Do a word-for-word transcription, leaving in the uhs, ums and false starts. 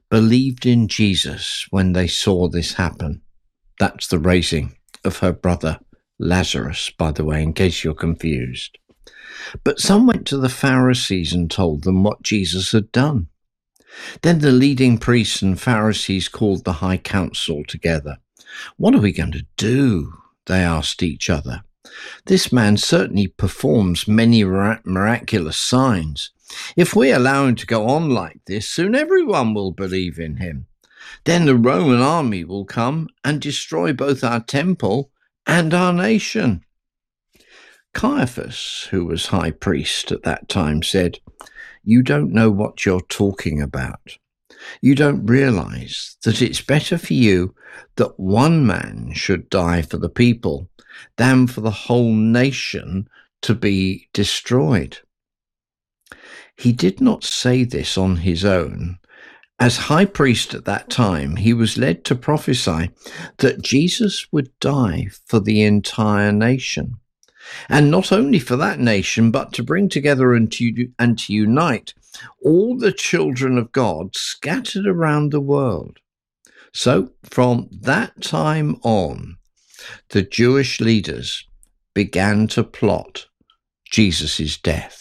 believed in Jesus when they saw this happen. That's the raising of her brother Lazarus, by the way, in case you're confused. But some went to the Pharisees and told them what Jesus had done. Then the leading priests and Pharisees called the high council together. "What are we going to do?" they asked each other. "This man certainly performs many miraculous signs. If we allow him to go on like this, soon everyone will believe in him. Then the Roman army will come and destroy both our temple and our nation." Caiaphas, who was high priest at that time, said, "You don't know what you're talking about. You don't realize that it's better for you that one man should die for the people than for the whole nation to be destroyed." He did not say this on his own. As high priest at that time, he was led to prophesy that Jesus would die for the entire nation. And not only for that nation, but to bring together and to, and to unite all the children of God scattered around the world. So from that time on, the Jewish leaders began to plot Jesus' death.